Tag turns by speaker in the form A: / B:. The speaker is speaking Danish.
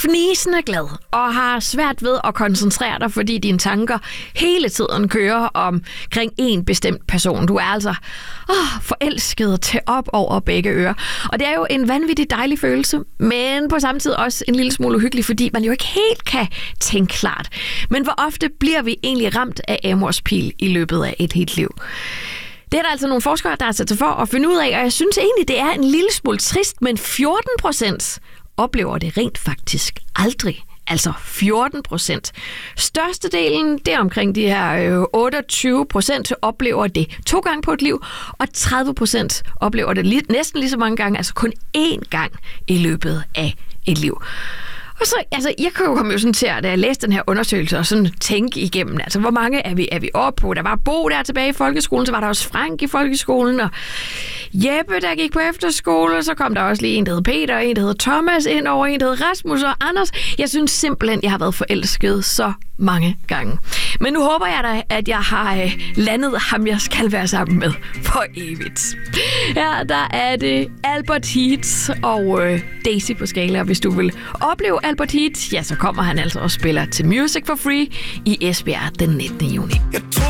A: fnisende glad og har svært ved at koncentrere dig, fordi dine tanker hele tiden kører omkring en bestemt person. Du er altså forelsket til op over begge ører. Og det er jo en vanvittig dejlig følelse, men på samme tid også en lille smule uhyggelig, fordi man jo ikke helt kan tænke klart. Men hvor ofte bliver vi egentlig ramt af Amors pil i løbet af et helt liv? Det er der altså nogle forskere, der har sat sig for at finde ud af, og jeg synes egentlig, det er en lille smule trist, men 14% oplever det rent faktisk aldrig. Altså 14%. Størstedelen, det er omkring de her 28%, oplever det 2 gange på et liv, og 30% oplever det næsten lige så mange gange, altså kun 1 gang i løbet af et liv. Og så, jeg kan jo komme sådan til, da jeg læste den her undersøgelse, og sådan tænke igennem, altså hvor mange er vi oppe på? Der var Bo der tilbage i folkeskolen, så var der også Frank i folkeskolen, og Jeppe, der gik på efterskole, og så kom der også lige en, der hed Peter, en, der hed Thomas ind over, en, der hed Rasmus og Anders. Jeg synes simpelthen, jeg har været forelsket så mange gange. Men nu håber jeg da, at jeg har landet ham, jeg skal være sammen med for evigt. Her der er det Albert Heat og Daisy på Scala. Hvis du vil opleve Albert Heat, ja, så kommer han altså og spiller til Music for Free i Esbjerg den 19. juni.